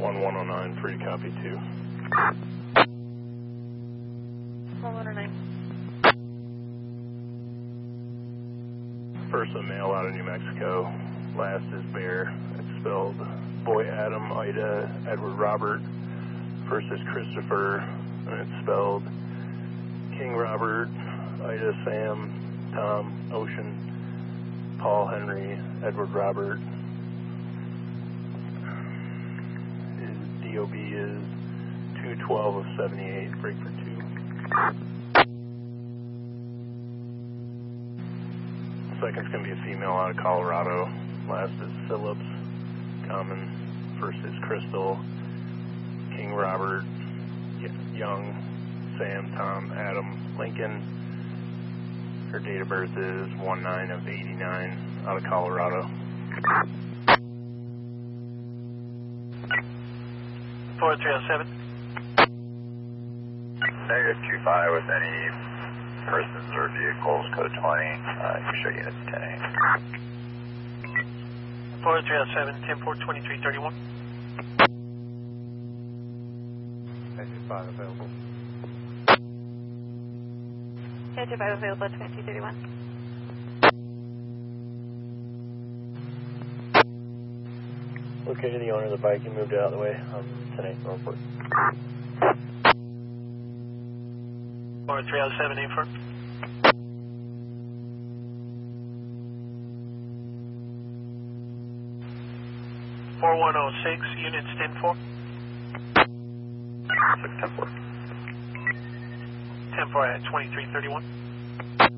1109, free copy 2. 1109. First a male out of New Mexico, last is Bear. It's spelled Boy Adam, Ida, Edward Robert. First is Christopher, and it's spelled King Robert, Ida, Sam, Tom, Ocean, Paul, Henry, Edward Robert. His DOB is 212 of 78, break for 2. Second's going to be a female out of Colorado. Last is Phillips, common. First is Crystal, King Robert, Young, Sam, Tom, Adam, Lincoln. Her date of birth is 19 of 89, out of Colorado. 4307. Negative 25 with any persons or vehicles, code 20, you show units 10A. 4307, 10-4, 2331. 5 available. Schedule 5 available at 2231. Located the owner of the bike, he moved out of the way. 10-8, report. 4307, aim for. (4106) units 10-4. 10-4. 10-4 at 2331.